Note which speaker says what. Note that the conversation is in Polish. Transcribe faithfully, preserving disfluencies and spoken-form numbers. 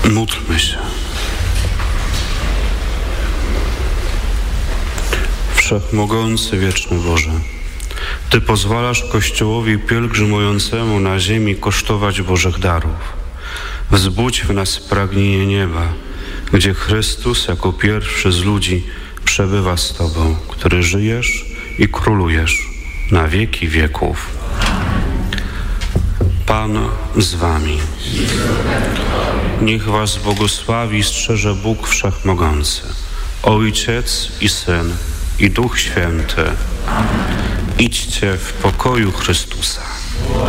Speaker 1: Módlmy się. Wszechmogący, wieczny Boże, Ty pozwalasz Kościołowi pielgrzymującemu na ziemi kosztować Bożych darów. Wzbudź w nas pragnienie nieba, gdzie Chrystus jako pierwszy z ludzi przebywa z Tobą, który żyjesz i królujesz na wieki wieków. Pan z Wami. Niech Was błogosławi i strzeże Bóg Wszechmogący, Ojciec i Syn i Duch Święty. Idźcie w pokoju Chrystusa.